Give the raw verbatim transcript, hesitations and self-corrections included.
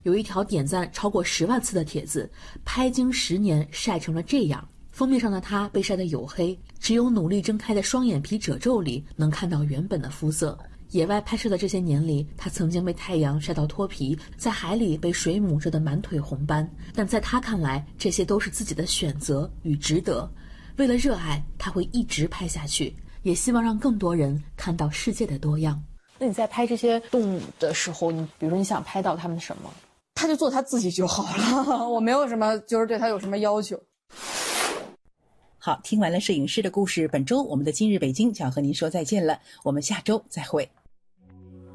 有一条点赞超过十万次的帖子，拍经十年晒成了这样。封面上的他被晒得黝黑，只有努力睁开的双眼皮褶皱里能看到原本的肤色。野外拍摄的这些年里，他曾经被太阳晒到脱皮，在海里被水母蛰得满腿红斑，但在他看来，这些都是自己的选择与值得。为了热爱，他会一直拍下去，也希望让更多人看到世界的多样。 那你在拍这些动物的时候，你比如说你想拍到它们什么？ 他就做他自己就好了，我没有什么就是对他有什么要求。 好，听完了摄影师的故事，本周我们的今日北京就要和您说再见了，我们下周再会。